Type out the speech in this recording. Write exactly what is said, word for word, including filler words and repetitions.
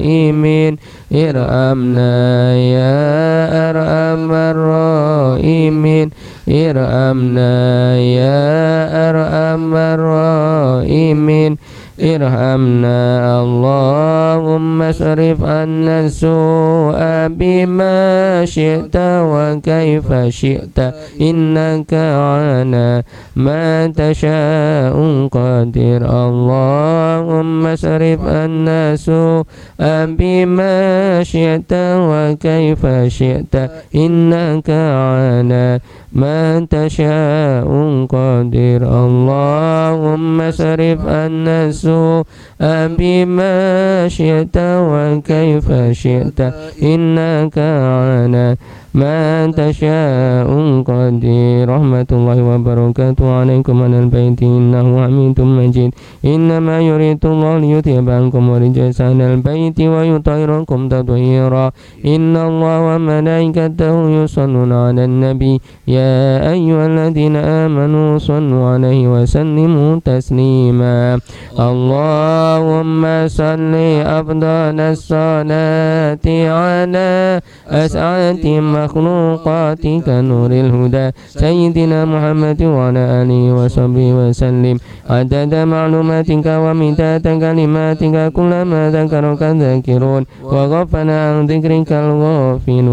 الراحمين ارحمنا يا أرحم الراحمين ارحمنا يا أرحم الراحمين ارحمنا اللهم اصرف عنا السوء بما شئت وكيف شئت إنك على ما تشاء قدير اللهم اصرف عنا السوء بما شئت وكيف شئت إنك على ما تشاء قدير اللهم اصرف عنا السوء بما شئت وكيف شئت إنك على ما تشاء قدير رحمة الله وبركاته عليكم على البيت إنه حميد مجيد إنما يريد الله ليذهب عنكم الرجس على البيت ويطهركم تطهيرا إن الله وملائكته يصلون على النبي يا أيها الذين آمنوا صلوا عليه وسلموا تسليما اللهم صل أفضل الصلاة على أسعد مخلوقاتك نور الهدى سيدنا محمد وعلى آله وصحبه وسلم عدد معلوماتك ومداد كلماتك كلما ذكرك الذاكرون وغفل عن ذكرك الغافلون